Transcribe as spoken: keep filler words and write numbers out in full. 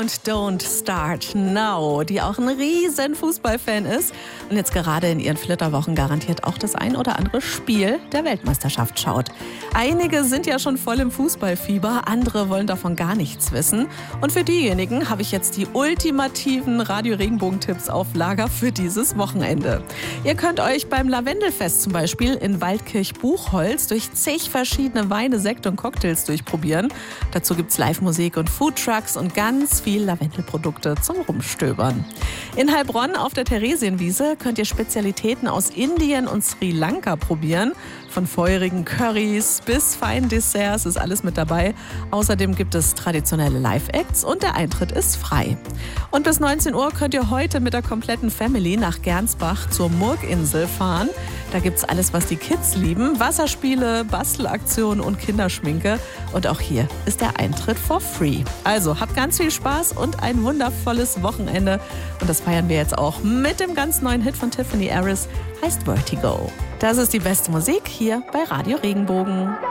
und Don't Start Now, die auch ein riesen Fußballfan ist und jetzt gerade in ihren Flitterwochen garantiert auch das ein oder andere Spiel der Weltmeisterschaft schaut. Einige sind ja schon voll im Fußballfieber, andere wollen davon gar nichts wissen. Und für diejenigen habe ich jetzt die ultimativen Radio-Regenbogen-Tipps auf Lager für dieses Wochenende. Ihr könnt euch beim Lavendelfest zum Beispiel in Waldkirch-Buchholz durch zig verschiedene Weine, Sekt und Cocktails durchprobieren. Dazu gibt's Live-Musik und Foodtrucks und ganz viel Lavendelprodukte zum Rumstöbern. In Heilbronn auf der Theresienwiese könnt ihr Spezialitäten aus Indien und Sri Lanka probieren. Von feurigen Currys bis feinen Desserts ist alles mit dabei. Außerdem gibt es traditionelle Live-Acts und der Eintritt ist frei. Und bis neunzehn Uhr könnt ihr heute mit der kompletten Family nach Gernsbach zur Murginsel fahren. Da gibt's alles, was die Kids lieben. Wasserspiele, Bastelaktionen und Kinderschminke. Und auch hier ist der Eintritt for free. Also habt ganz viel Spaß und ein wundervolles Wochenende. Und das feiern wir jetzt auch mit dem ganz neuen Hit von Tiffany Harris, heißt Vertigo. Das ist die beste Musik hier bei Radio Regenbogen.